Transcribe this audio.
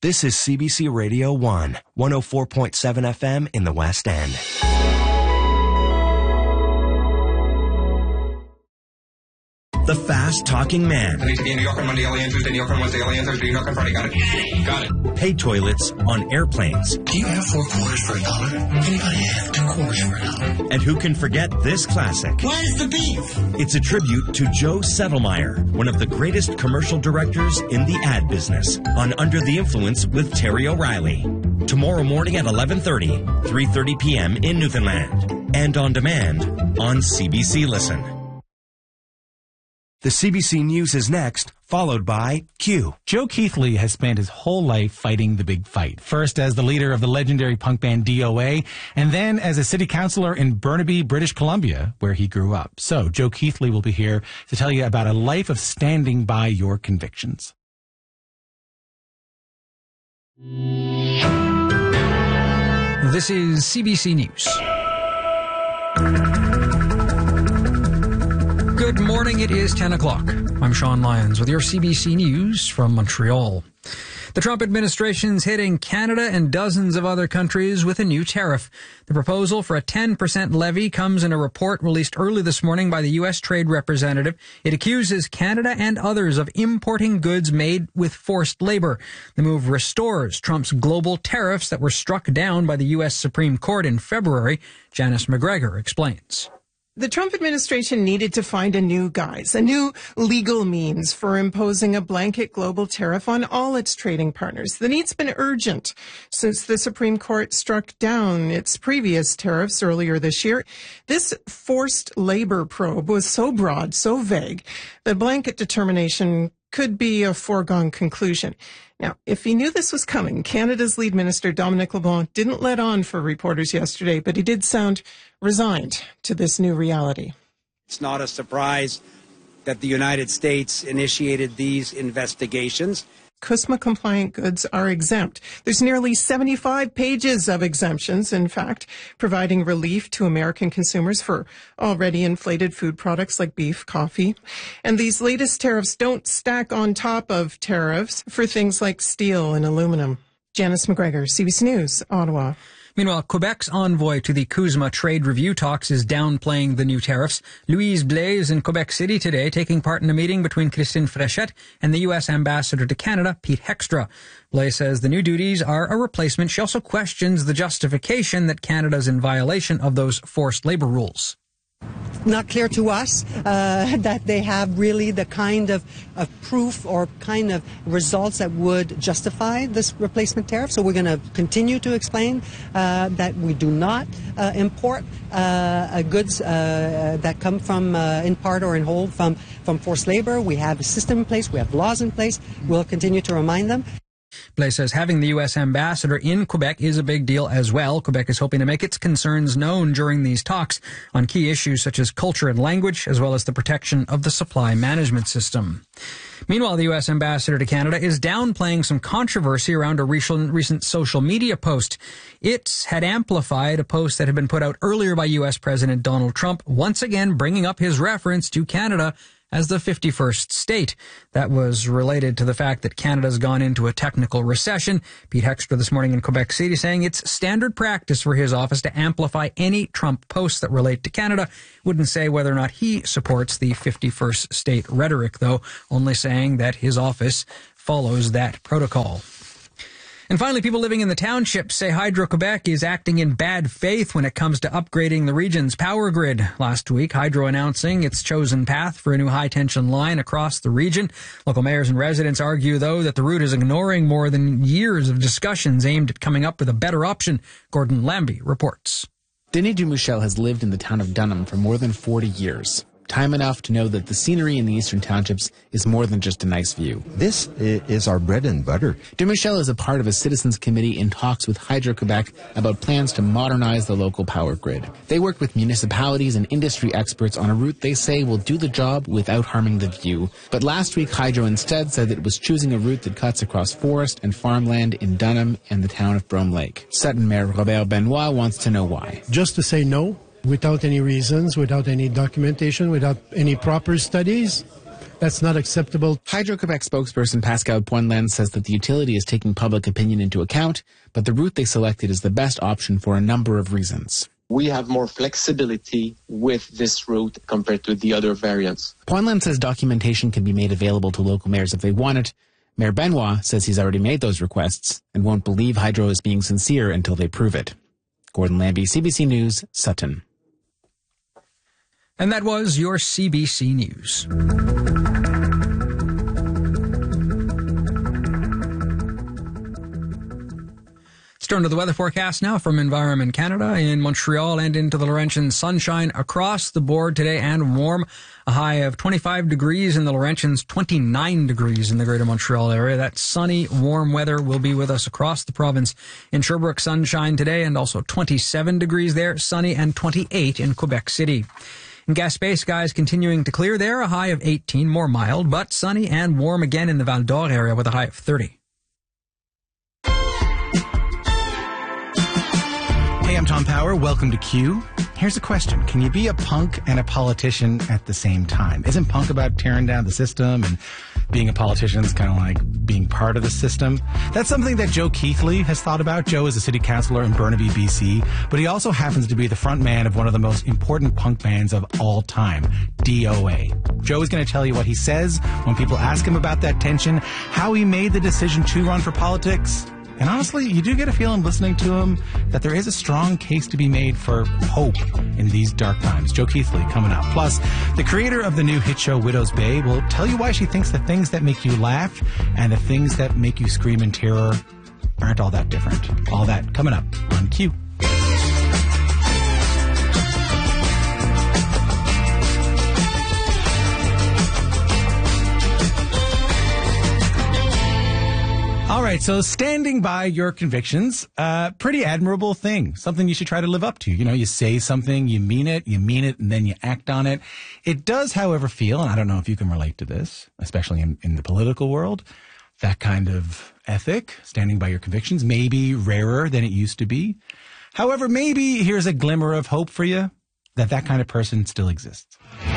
This is CBC Radio 1, 104.7 FM in the West End. The fast-talking man. I need to be in New York on Monday, LA, and Tuesday, New York on Wednesday, LA, and Thursday, New York on Friday. Got it. Got it. Paid toilets on airplanes. Do you have 4 quarters for $1? Anybody have 2 quarters for $1? And who can forget this classic? Where's the beef? It's a tribute to Joe Settlemeyer, one of the greatest commercial directors in the ad business, on Under the Influence with Terry O'Reilly. Tomorrow morning at 11:30, 3:30 p.m. in Newfoundland. And on demand on CBC Listen. The CBC News is next, followed by Q. Joe Keithley has spent his whole life fighting the big fight. First as the leader of the legendary punk band DOA, and then as a city councillor in Burnaby, British Columbia, where he grew up. So Joe Keithley will be here to tell you about a life of standing by your convictions. This is CBC News. Good morning, it is 10 o'clock. I'm Sean Lyons with your CBC News from Montreal. The Trump administration's hitting Canada and dozens of other countries with a new tariff. The proposal for a 10% levy comes in a report released early this morning by the U.S. Trade Representative. It accuses Canada and others of importing goods made with forced labor. The move restores Trump's global tariffs that were struck down by the U.S. Supreme Court in February. Janice McGregor explains. The Trump administration needed to find a new guise, a new legal means for imposing a blanket global tariff on all its trading partners. The need's been urgent since the Supreme Court struck down its previous tariffs earlier this year. This forced labor probe was so broad, so vague, that blanket determination could be a foregone conclusion. Now, if he knew this was coming, Canada's lead minister, Dominic LeBlanc, didn't let on for reporters yesterday, but he did sound resigned to this new reality. It's not a surprise that the United States initiated these investigations. CUSMA-compliant goods are exempt. There's nearly 75 pages of exemptions, in fact, providing relief to American consumers for already inflated food products like beef, coffee. And these latest tariffs don't stack on top of tariffs for things like steel and aluminum. Janice McGregor, CBC News, Ottawa. Meanwhile, Quebec's envoy to the CUSMA trade review talks is downplaying the new tariffs. Louise Blais is in Quebec City today, taking part in a meeting between Christine Fréchette and the U.S. ambassador to Canada, Pete Hextra. Blais says the new duties are a replacement. She also questions the justification that Canada's in violation of those forced labor rules. Not clear to us that they have really the kind of proof or kind of results that would justify this replacement tariff. So we're going to continue to explain that we do not import goods that come from, in part or in whole, from forced labor. We have a system in place. We have laws in place. We'll continue to remind them. Blais says having the U.S. ambassador in Quebec is a big deal as well. Quebec is hoping to make its concerns known during these talks on key issues such as culture and language, as well as the protection of the supply management system. Meanwhile, the U.S. ambassador to Canada is downplaying some controversy around a recent social media post. It had amplified a post that had been put out earlier by U.S. President Donald Trump, once again bringing up his reference to Canada as the 51st state. That was related to the fact that Canada's gone into a technical recession. Pete Hextra this morning in Quebec City saying it's standard practice for his office to amplify any Trump posts that relate to Canada. Wouldn't say whether or not he supports the 51st state rhetoric, though, only saying that his office follows that protocol. And finally, people living in the townships say Hydro-Quebec is acting in bad faith when it comes to upgrading the region's power grid. Last week, Hydro announcing its chosen path for a new high-tension line across the region. Local mayors and residents argue, though, that the route is ignoring more than years of discussions aimed at coming up with a better option. Gordon Lambie reports. Denis Dumichel has lived in the town of Dunham for more than 40 years. Time enough to know that the scenery in the eastern townships is more than just a nice view. This is our bread and butter. Dumichel is a part of a citizens committee in talks with Hydro-Quebec about plans to modernize the local power grid. They worked with municipalities and industry experts on a route they say will do the job without harming the view. But last week, Hydro instead said that it was choosing a route that cuts across forest and farmland in Dunham and the town of Brome Lake. Sutton Mayor Robert Benoit wants to know why. Just to say no, without any reasons, without any documentation, without any proper studies, That's not acceptable. Hydro-Quebec spokesperson Pascal Poindlen says that the utility is taking public opinion into account, but the route they selected is the best option for a number of reasons. We have more flexibility with this route compared to the other variants. Poindlen says documentation can be made available to local mayors if they want it. Mayor Benoit says he's already made those requests and won't believe Hydro is being sincere until they prove it. Gordon Lambie, CBC News, Sutton. And that was your CBC News. Let's turn to the weather forecast now from Environment Canada. In Montreal and into the Laurentian, sunshine across the board today and warm. A high of 25 degrees in the Laurentians, 29 degrees in the Greater Montreal area. That sunny, warm weather will be with us across the province. In Sherbrooke, sunshine today and also 27 degrees there, sunny, and 28 in Quebec City. In Gaspé, skies continuing to clear there, a high of 18, more mild, but sunny and warm again in the Val d'Or area with a high of 30. Hey, I'm Tom Power. Welcome to Q. Here's a question. Can you be a punk and a politician at the same time? Isn't punk about tearing down the system, and being a politician is kind of like being part of the system? That's something that Joe Keithley has thought about. Joe is a city councillor in Burnaby, BC, but he also happens to be the front man of one of the most important punk bands of all time, DOA. Joe is going to tell you what he says when people ask him about that tension, how he made the decision to run for politics. And honestly, you do get a feeling listening to him that there is a strong case to be made for hope in these dark times. Joe Keithley coming up. Plus, the creator of the new hit show Widow's Bay will tell you why she thinks the things that make you laugh and the things that make you scream in terror aren't all that different. All that coming up on Q. All right, so standing by your convictions, pretty admirable thing. Something you should try to live up to. You know, you say something, you mean it, and then you act on it. It does, however, feel, and I don't know if you can relate to this, especially in the political world, that kind of ethic, standing by your convictions, may be rarer than it used to be. However, maybe here's a glimmer of hope for you, that kind of person still exists.